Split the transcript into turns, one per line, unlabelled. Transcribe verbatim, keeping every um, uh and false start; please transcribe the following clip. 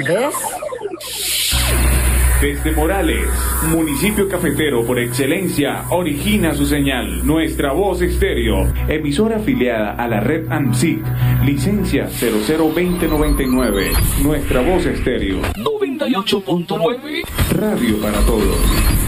¿Ves?
Desde Morales, municipio cafetero por excelencia, origina su señal. Nuestra Voz Estéreo, emisora afiliada a la red ANSIC, licencia cero cero dos cero nueve nueve. Nuestra Voz Estéreo,
noventa y ocho punto nueve.
radio para todos.